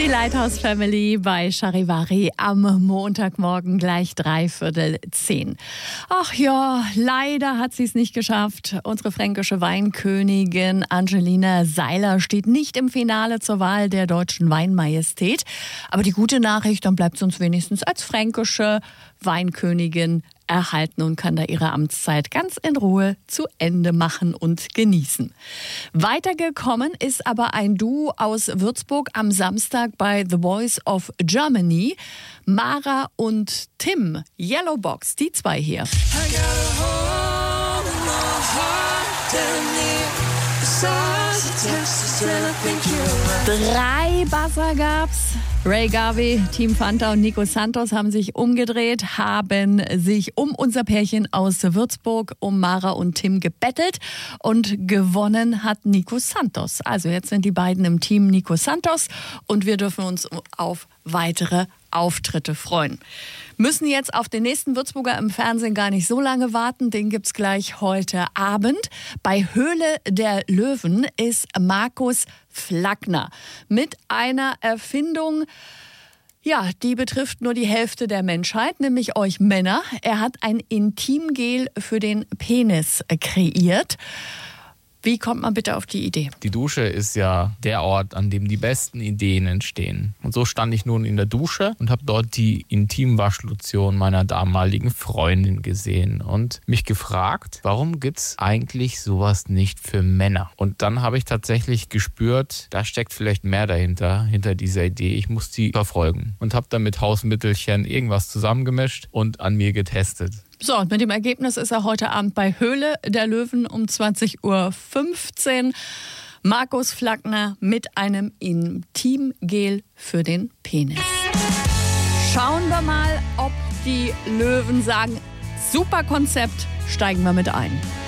Die Lighthouse Family bei Charivari am Montagmorgen gleich 9:45. Ach ja, leider hat sie es nicht geschafft. Unsere fränkische Weinkönigin Angelina Seiler steht nicht im Finale zur Wahl der deutschen Weinmajestät. Aber die gute Nachricht, dann bleibt sie uns wenigstens als fränkische Weinkönigin erhalten und kann da ihre Amtszeit ganz in Ruhe zu Ende machen und genießen. Weitergekommen ist aber ein Duo aus Würzburg am Samstag bei The Voice of Germany. Mara und Tim, Yellow Box, die zwei hier. 3 Buzzer gab's. Ray Garvey, Team Fanta und Nico Santos haben sich umgedreht, haben sich um unser Pärchen aus Würzburg, um Mara und Tim gebettelt und gewonnen hat Nico Santos. Also jetzt sind die beiden im Team Nico Santos und wir dürfen uns auf weitere Auftritte freuen. Müssen jetzt auf den nächsten Würzburger im Fernsehen gar nicht so lange warten. Den gibt's gleich heute Abend. Bei Höhle der Löwen ist Markus Flackner mit einer Erfindung, ja, die betrifft nur die Hälfte der Menschheit, nämlich euch Männer. Er hat ein Intimgel für den Penis kreiert. Wie kommt man bitte auf die Idee? Die Dusche ist ja der Ort, an dem die besten Ideen entstehen. Und so stand ich nun in der Dusche und habe dort die Intimwaschlotion meiner damaligen Freundin gesehen und mich gefragt, warum gibt's eigentlich sowas nicht für Männer? Und dann habe ich tatsächlich gespürt, da steckt vielleicht mehr dahinter, hinter dieser Idee. Ich muss die verfolgen und habe dann mit Hausmittelchen irgendwas zusammengemischt und an mir getestet. So, und mit dem Ergebnis ist er heute Abend bei Höhle der Löwen um 20:15 Uhr. Markus Flackner mit einem Intimgel für den Penis. Schauen wir mal, ob die Löwen sagen, super Konzept, steigen wir mit ein.